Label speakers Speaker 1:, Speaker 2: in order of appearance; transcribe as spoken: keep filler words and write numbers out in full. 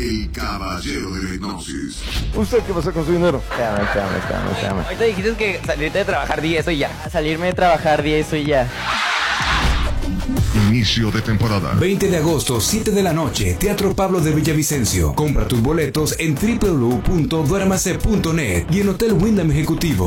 Speaker 1: el caballero de la hipnosis.
Speaker 2: ¿Usted qué pasa con su dinero?
Speaker 3: Espérame, espérame, espérame, espérame.
Speaker 4: Ahorita dijiste que salirte de trabajar día eso y ya.
Speaker 3: Salirme de trabajar día eso y ya.
Speaker 1: Inicio de temporada.
Speaker 5: veinte de agosto, siete de la noche, Teatro Pablo de Villavicencio. Compra tus boletos en doble u doble u doble u punto duermase punto net y en Hotel Wyndham Ejecutivo.